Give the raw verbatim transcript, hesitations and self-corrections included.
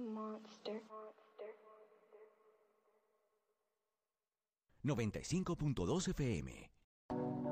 monster. noventa y cinco punto dos F M,